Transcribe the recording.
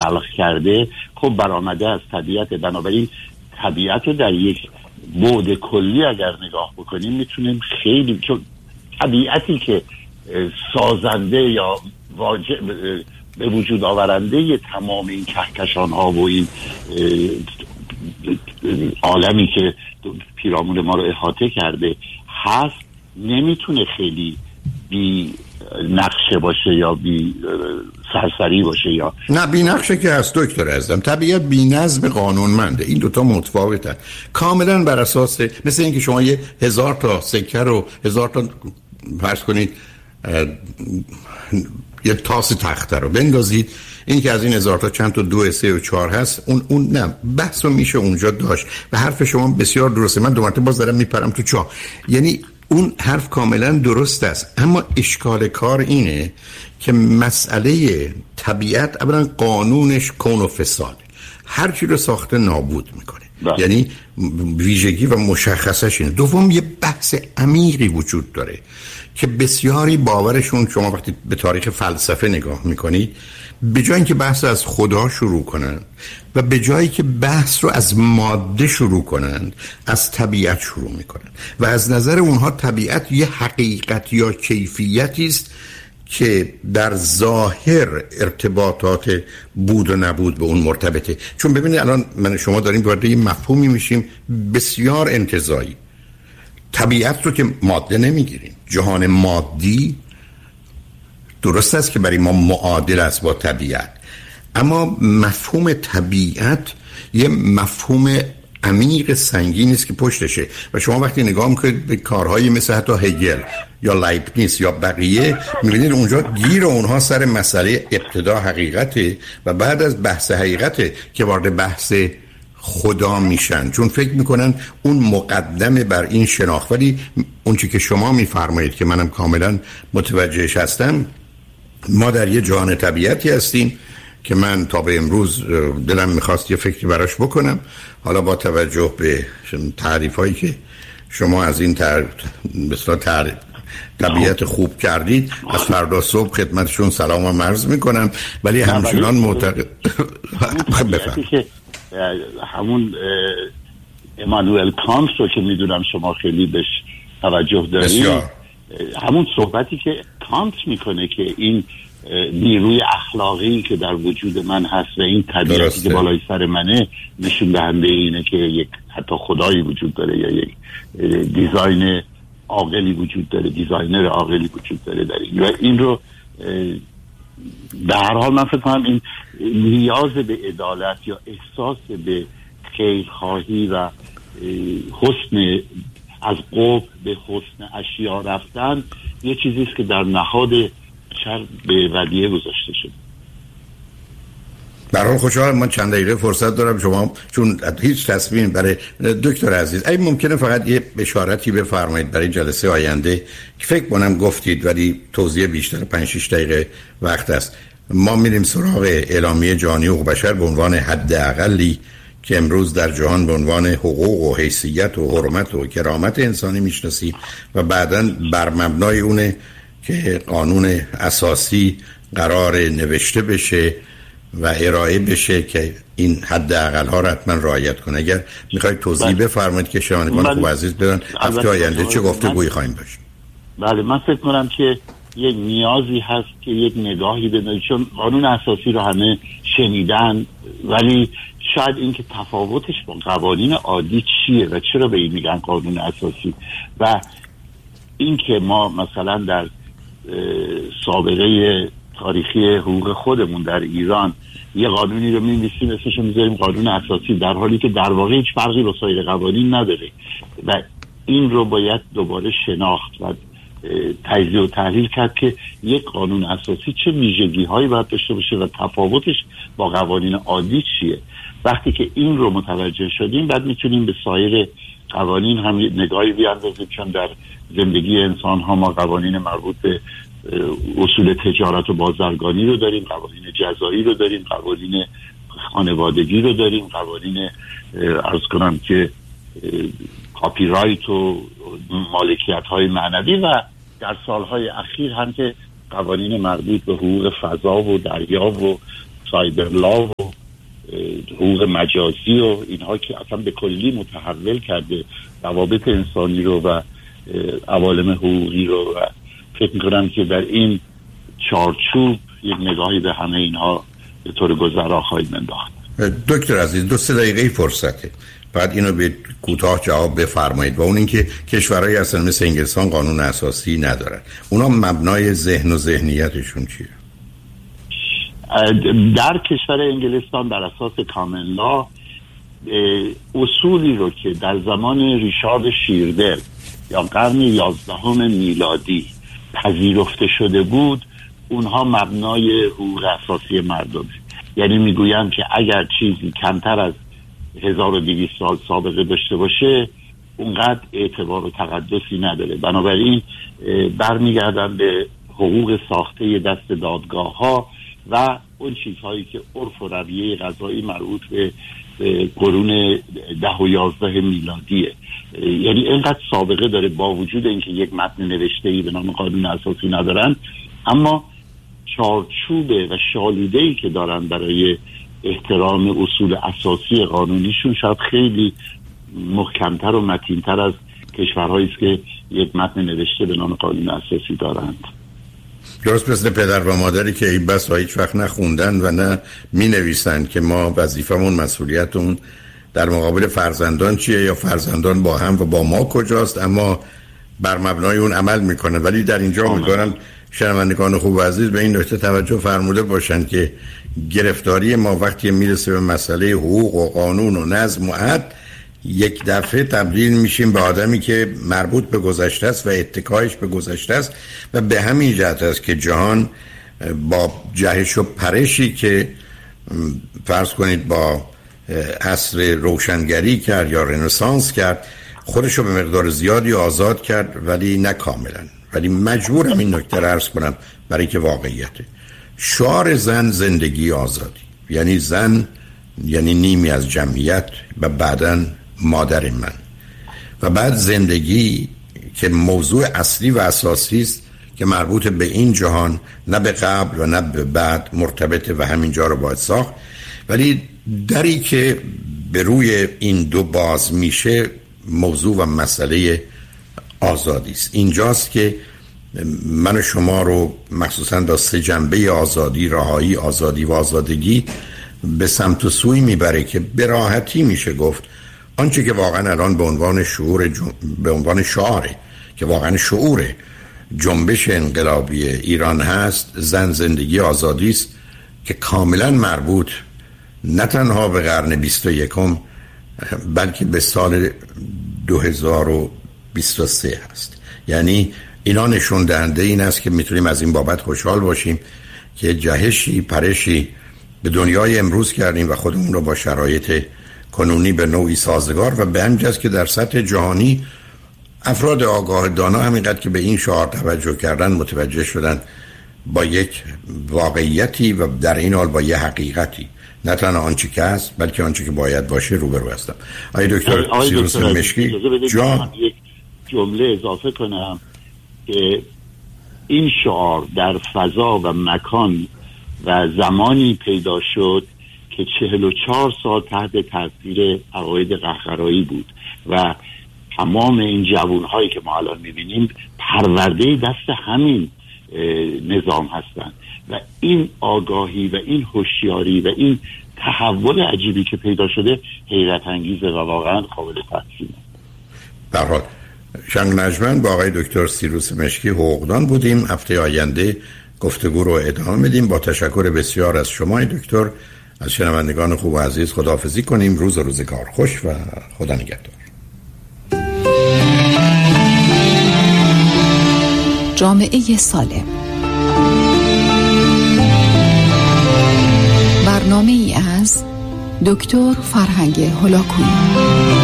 خلق کرده خب برآمده از طبیعت. بنابراین طبیعت رو در یک بعد کلی اگر نگاه بکنیم میتونیم خیلی، چون طبیعتی که سازنده یا به وجود آورنده تمام این کهکشان ها و این عالمی که پیرامون ما رو احاطه کرده هست، نمیتونه خیلی بی نقشه باشه یا بی سرسری باشه. یا نه، بی نقشه که هست دکتر عزیزم. طبیعت بی نظم قانونمنده. این دوتا متفاوتن کاملا، بر اساس مثل اینکه شما 1000 تا سکه رو 1000 تا فرض کنید یه تاس تخته رو بندازید، این که از این 1000 تا چند تا 2 3 و 4 هست، اون نه بحث رو میشه اونجا داشت و حرف شما بسیار درسته. من دو مرتبه باز دارم میپرم تو چاه، یعنی اون حرف کاملا درست است، اما اشکال کار اینه که مسئله طبیعت اولا قانونش کون و فساد، هر چی رو ساخته نابود میکنه. یعنی ویژگی و مشخصش اینه. دوم یه بحث عمیقی وجود داره که بسیاری باورشون، شما وقتی به تاریخ فلسفه نگاه میکنید، به جای اینکه بحث از خدا شروع کنن و به جایی که بحث رو از ماده شروع کنن، از طبیعت شروع میکنن و از نظر اونها طبیعت یه حقیقت یا کیفیتی است که در ظاهر ارتباطات بود و نبود به اون مرتبطه. چون ببینید الان من شما داریم وارد یه مفهومی میشیم بسیار انتزاعی. طبیعت رو که ماده نمیگیریم، جهان مادی درست است که برای ما معادل است با طبیعت، اما مفهوم طبیعت یه مفهوم عمیق سنگین است که پشتشه و شما وقتی نگاه میکنید به کارهایی مثل حتی هگل یا لایبنیتس یا بقیه، میبینید اونجا گیر اونها سر مسئله ابتدا حقیقته و بعد از بحث حقیقته که وارد بحث خدا میشن، چون فکر میکنن اون مقدمه بر این شناخت. ولی اون چی که شما میفرمایید که منم کاملا متوجهش هستم، ما در یه جهان طبیعتی هستیم که من تا به امروز دلم میخواست یه فکری براش بکنم. حالا با توجه به تعریفایی که شما از این طبیعت خوب کردید، از فردا صبح خدمتشون سلام و عرض میکنم، ولی همچنان معتقد که همون امانوئل کانت رو که میدونم شما خیلی بهش توجه دارید، همون صحبتی که کانت میکنه که این نیروی اخلاقی که در وجود من هست و این طبیعتی که بالای سر منه نشون دهنده اینه که یک حتی خدایی وجود داره یا یک دیزاین عاقلی وجود داره، دیزاینر عاقلی وجود داره در این. و این رو در هر حال من فکر کنم این نیاز به عدالت یا احساس به خیرخواهی و حسن، از قرب به حسن اشیا رفتن، یه چیزی است که در نهاد شر به ودیعه گذاشته شده. برای خوشحال من چند دقیقه فرصت دارم شما، چون هیچ تصمیم برای دکتر عزیز اگه ممکنه فقط یه اشارتی بفرمایید برای جلسه آینده که فکر کنم گفتید ولی توضیح بیشتر 5-6 دقیقه وقت است. ما میریم سراغ اعلامیه جهانی حقوق بشر به عنوان حداقلی که امروز در جهان به عنوان حقوق و حیثیت و حرمت و کرامت انسانی میشناسید و بعداً بر مبنای اونه که قانون اساسی قرار نوشته بشه و ارائه بشه که این حداقل ها رو حتما رعایت کنه. اگر میخواید توضیح بفرمایید که شنوندگان خوب عزیز بدونن هفته آینده چه گفتگویی خواهیم داشت. بله، من فکر کنم که یک نیازی هست که یک نگاهی بدید، چون قانون اساسی رو همه شنیدن ولی شاید این که تفاوتش با قوانین عادی چیه و چرا به این میگن قانون اساسی، و این که ما مثلا در سابقه تاریخی حقوق خودمون در ایران یه قانونی رو می‌نویسیم اسمش رو می‌ذاریم قانون اساسی، در حالی که در واقع هیچ فرقی با سایر قوانین نداره و این رو باید دوباره شناخت و تجزیه و تحلیل کرد که یک قانون اساسی چه ویژگی‌هایی باید داشته باشه و تفاوتش با قوانین عادی چیه. وقتی که این رو متوجه شدیم بعد میتونیم به سایر قوانین هم نگاهی بیاندازیم، چون در زندگی انسان ها ما قوانین مربوط به اصول تجارت و بازرگانی رو داریم، قوانین جزایی رو داریم، قوانین خانوادگی رو داریم، قوانین عرض کنم که کاپی رایت و مالکیت های معنوی، و در سالهای اخیر هم که قوانین مربوط به حقوق فضا و دریا و سایبر لا و حقوق مجازی و اینها که اصلا به کلی متحول کرده روابط انسانی رو و عوالم حقوقی رو، و فکر میکنم که در این چارچوب یک نگاهی به همه اینها به طور گذرا خواهید انداخت. دکتر عزیز 2-3 دقیقه فرصته، بعد اینو به کوتاه جواب بفرمایید. و اون اینکه کشورهای اصلا مثل انگلستان قانون اساسی ندارن، اونا مبنای ذهن و ذهنیتشون چیه؟ در کشور انگلستان بر اساس کامن لا اصولی رو که در زمان ریشارد شیردل یا قرن 11 میلادی پذیرفته شده بود، اونها مبنای حقوق اساسی مردمه. یعنی میگویم که اگر چیزی کمتر از 1200 سال سابقه داشته باشه اونقدر اعتبار و تقدسی نداره. بنابراین برمیگردن به حقوق ساخته دست دادگاه ها و اون چیزهایی که عرف و رویه قضایی مربوط به قرون 10 و 11 میلادیه. یعنی اینقدر سابقه داره با وجود اینکه یک متن نوشته‌ای به نام قانون اساسی ندارن، اما چارچوبه و شالوده‌ای که دارن برای احترام اصول اساسی قانونیشون شاید خیلی محکمتر و متینتر از کشورهایی است که یک متن نوشته به نام قانون اساسی دارند. درست مثل پدر و مادری که این بس هیچ وقت نخوندن و نه می نویسن که ما وظیفمون مسئولیتمون در مقابل فرزندان چیه یا فرزندان با هم و با ما کجاست، اما بر مبنای اون عمل میکنه. ولی در اینجا امیدوارم شنوندگان خوب و عزیز به این نکته توجه فرموده باشن که گرفتاری ما وقتی میرسه به مسئله حقوق و قانون و نظم و عدل، یک دفعه تبدیل میشیم به آدمی که مربوط به گذشته است و اتکایش به گذشته است. و به همین جهت است که جهان با جهش و پرشی که فرض کنید با عصر روشنگری کرد یا رنسانس کرد، خودشو به مقدار زیادی آزاد کرد، ولی نه کاملا. ولی مجبورم این نکته رو عرض کنم برای که واقعیته. شعار زن زندگی آزادی، یعنی زن یعنی نیمی از جمعیت و بعداً مادر من، و بعد زندگی که موضوع اصلی و اساسی است که مربوط به این جهان، نه به قبل و نه به بعد مرتبطه و همینجا رو باید ساخت. ولی دری که به روی این دو باز میشه موضوع و مسئله آزادی است. اینجاست که من و شما رو مخصوصا دا 3 جنبه آزادی، رهایی، آزادی و آزادگی به سمت و سوی میبره که به راحتی میشه گفت آنچه که واقعا الان به عنوان به عنوان شعاره که واقعا شعور جنبش انقلابی ایران هست، زن زندگی آزادی است که کاملا مربوط نه تنها به قرن 21 بلکه به سال 2023 هست. یعنی اینا نشون دهنده این است که میتونیم از این بابت خوشحال باشیم که جهشی پرشی به دنیای امروز کردیم و خودمون رو با شرایط کنونی به نوعی سازگار و به همجاست که در سطح جهانی افراد آگاه دانا همینقدر که به این شعار توجه کردن متوجه شدن با یک واقعیتی و در این حال با یه حقیقتی، نه تنها آنچه که هست بلکه آنچه که باید باشه روبرو هستم. آقای دکتر سیروس مشکی جان یک جمله اضافه کنم که این شعار در فضا و مکان و زمانی پیدا شد که 44 سال تحت تاثیر عقاید قهقرایی بود و تمام این جوانهایی که ما الان میبینیم پرورده دست همین نظام هستند و این آگاهی و این هوشیاری و این تحول عجیبی که پیدا شده حیرت انگیزه و واقعا قابل تحسینه. در حال شنگ نجمن با آقای دکتر سیروس مشکی حقوقدان بودیم. هفته آینده گفتگو رو ادامه میدیم. با تشکر بسیار از شما دکتر. از شنوندگان خوب و عزیز خداحافظی کنیم. روز و روزگار خوش و خدا نگهدار. جامعه سالم، برنامه ای از دکتر فرهنگ هلاکویی.